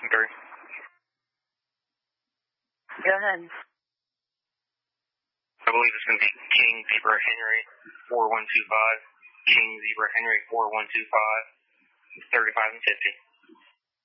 Gary. Go ahead. I believe it's going to be King Zebra Henry 4125. King Zebra Henry 4125. 35 and 50.